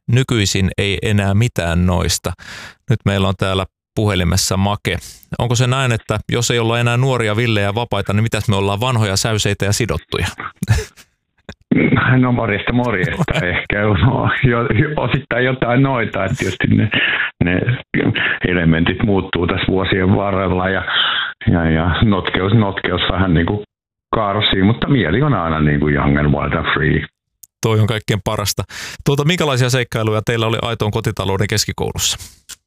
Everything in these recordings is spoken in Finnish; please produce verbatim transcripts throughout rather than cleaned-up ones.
nykyisin ei enää mitään noista. Nyt meillä on täällä puhelimessa Make. Onko se näin, että jos ei olla enää nuoria, villejä ja vapaita, niin mitäs me ollaan, vanhoja, säyseitä ja sidottuja? No morjesta morjesta. Ehkä no, jo, osittain jotain noita, että tietysti ne, ne elementit muuttuu tässä vuosien varrella ja, ja, ja notkeus, notkeus vähän niin kuin karsii, mutta mieli on aina niin kuin young and wild and free. Toi on kaikkein parasta. Tuota, minkälaisia seikkailuja teillä oli Aitoon kotitalouden keskikoulussa?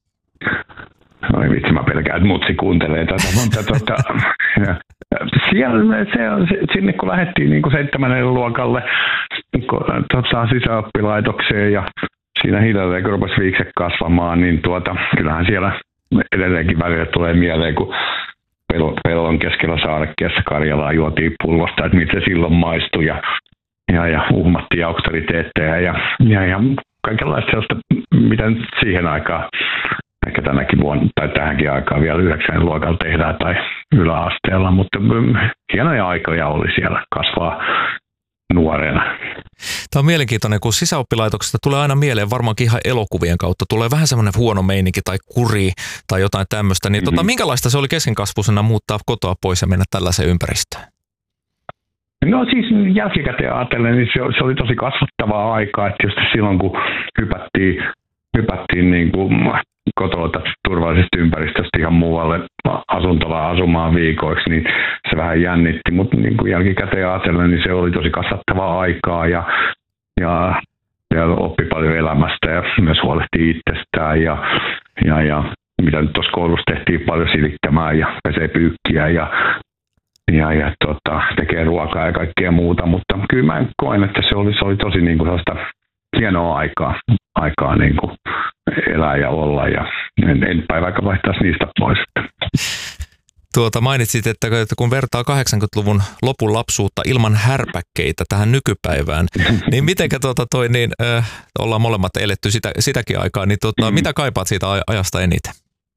Oi vitsi, mä pelkään, että mutsi kuuntelee tätä, mutta tota, siellä se, se, sinne kun lähdettiin niin kuin seitsemännelle luokalle tota, sisäoppilaitokseen ja siinä hiljalleen kun rupesi viikset kasvamaan, niin tuota, kyllähän siellä edelleenkin välillä tulee mieleen, kun pellon keskellä saarekkeessa Karjalaa juotiin pullosta, että miltä se silloin maistui ja, ja, ja uhmattiin auktoriteetteja ja, ja, ja kaikenlaista sellaista, mitä nyt siihen aikaan ehkä tänäkin vuonna tai tähänkin aikaan vielä yhdeksän luokalla tehdään tai yläasteella, mutta hienoja aikoja oli siellä kasvaa nuorena. Tämä on mielenkiintoinen, kun sisäoppilaitoksesta tulee aina mieleen varmaankin ihan elokuvien kautta. Tulee vähän semmoinen huono meininki tai kuri tai jotain tämmöistä. Niin mm-hmm. tota, minkälaista se oli keskenkasvuisena muuttaa kotoa pois ja mennä tällaiseen ympäristöön? No siis jälkikäteen ajatellen, niin se, se oli tosi kasvattavaa aikaa, että just silloin kun hypättiin, hypättiin niin kuin kotoa turvallisesta ympäristöstä ihan muualle asuntolaan asumaan viikoiksi, niin se vähän jännitti, mutta niin kuin jälkikäteen ajatellen, niin se oli tosi kasvattavaa aikaa ja, ja, ja oppi paljon elämästä ja myös huolehti itsestään ja, ja, ja mitä nyt tuossa koulussa tehtiin paljon silittämään ja pesee pyykkiä ja, ja, ja tota, tekee ruokaa ja kaikkea muuta, mutta kyllä mä koen, että se oli, se oli tosi niin kuin sellaista hienoa aikaa, aikaa niin kuin elää ja olla ja en, en päivä vaikka vaihtaisi niistä pois. Tuota, mainitsit, että kun vertaa kahdeksankymmentäluvun lopun lapsuutta ilman härpäkkeitä tähän nykypäivään, niin mitenkä tuota toi, niin, äh, ollaan molemmat eletty sitä, sitäkin aikaa, niin tuota, mm. mitä kaipaat siitä ajasta eniten?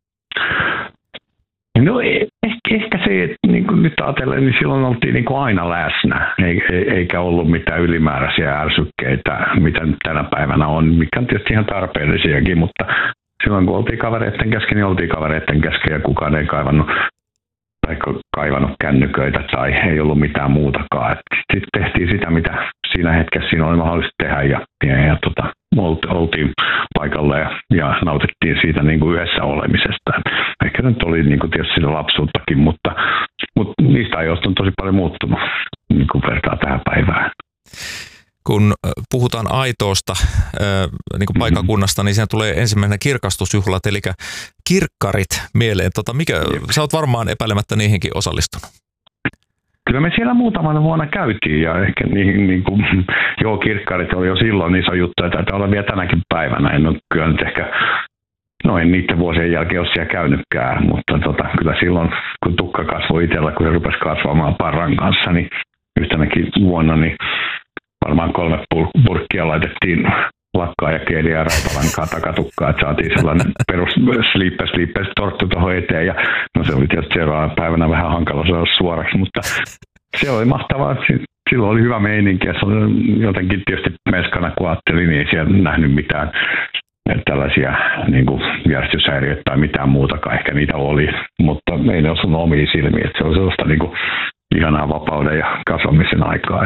No ehkä, ehkä se, että niin kuin nyt ajatellen, niin silloin oltiin niin kuin aina läsnä, eikä ollut mitään ylimääräisiä ärsykkeitä, mitä nyt tänä päivänä on, mikä on tietysti ihan tarpeellisiakin, mutta silloin kun oltiin kavereiden kesken, niin oltiin kavereiden kesken ja kukaan ei kaivannut, tai kaivannut kännyköitä tai ei ollut mitään muutakaan. Sitten tehtiin sitä, mitä siinä hetkessä siinä oli mahdollista tehdä ja, ja, ja tota, oltiin paikalla ja, ja nautittiin siitä niin kuin yhdessä olemisesta. Ehkä nyt oli niin kuin tietysti sitä lapsuuttakin, mutta, mutta niistä ajoista on tosi paljon muuttunut niin kuin vertaa tähän päivään. Kun puhutaan Aitoosta, niin kuin paikkakunnasta, niin siinä tulee ensimmäisenä kirkastusjuhlat, eli kirkkarit mieleen. Tota, mikä, sä oot varmaan epäilemättä niihinkin osallistunut. Kyllä me siellä muutamana vuonna käytiin ja ehkä niin, niin kuin, joo, kirkkarit oli jo silloin iso juttu, että taitaa olla vielä tänäkin päivänä. En ole kyllä nyt ehkä, no en niiden vuosien jälkeen ole siellä käynytkään, mutta tota, kyllä silloin, kun tukka kasvoi itsellä, kun se rupesi kasvamaan parran kanssa, niin yhtenäkin vuonna, niin varmaan kolme purkkia laitettiin lakkaa ja keeliä ja rautalankaa takatukkaa, että saatiin sellainen perus sliippes, sliippes torttu tuohon eteen. Ja, no se oli tietysti seuraavana päivänä vähän hankala saada suoraksi, mutta se oli mahtavaa. Silloin oli hyvä meininki ja se oli jotenkin tietysti meskana, kun ajattelin, niin ei siellä nähnyt mitään tällaisia niin kuin järjestyshäiriöitä tai mitään muutakaan. Ehkä niitä oli, mutta ei ne osunut omiin silmiin. Että se oli sellaista niin kuin ihanaa vapauden ja kasvamisen aikaa.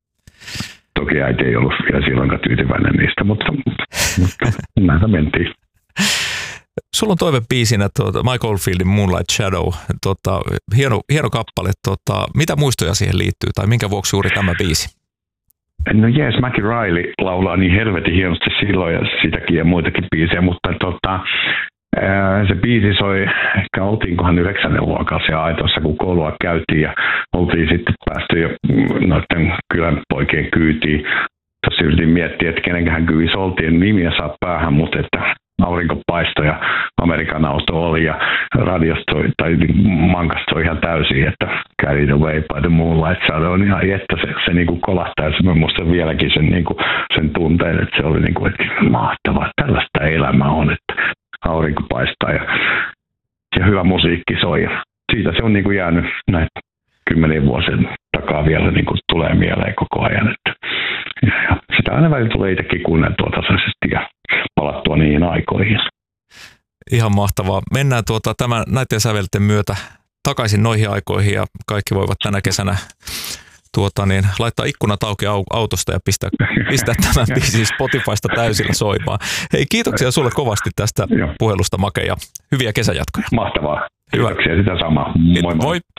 Toki äiti ei ollut vielä silloinkaan tyytyväinen niistä, mutta, mutta näitä mentiin. Sulla on toivebiisinä tuota, Mike Oldfieldin Moonlight Shadow. Tuota, hieno, hieno kappale. Tuota, mitä muistoja siihen liittyy tai minkä vuoksi juuri tämä biisi? No jees, Mackie Riley laulaa niin helvetin hienosti silloin ja sitäkin ja muitakin biisejä, mutta tota, se biisi soi, ehkä oltiinkohan yhdeksännen luokalla siellä Aitoossa, kun koulua käytiin ja oltiin sitten päästy jo noiden kylän poikien kyytiin. Tuossa yritin miettiä, että kenenkähän kyvissä oltiin, nimiä saa päähän, mutta että aurinko paistoi ja Amerikan auto oli ja radiosta tai mankasta oli ihan täysin, että carried away by the moonlight shadow on ihan, että se, se niin kuin kolahtaisi. Mä muistan vieläkin sen, niin kuin, sen tunteen, että se oli niin kuin, että mahtavaa, tällaista elämää on, että aurinko paistaa ja, ja hyvä musiikki soi. Ja siitä se on niin kuin jäänyt näin kymmenien vuosien takaa vielä niin kuin tulee mieleen koko ajan. Että, ja, ja sitä aina välillä tulee itsekin kuunneltua tasaisesti ja aikoihin. Ihan mahtavaa. Mennään tuota, tämän, näiden sävelten myötä takaisin noihin aikoihin ja kaikki voivat tänä kesänä tuota, niin, laittaa ikkunat auki autosta ja pistää, pistää tämän biisin Spotifysta täysillä soimaan. Hei, kiitoksia sulle kovasti tästä puhelusta, Make, ja hyviä kesäjatkoja. Mahtavaa. Hyvä. Kiitoksia sitä samaa. Moi moi. moi.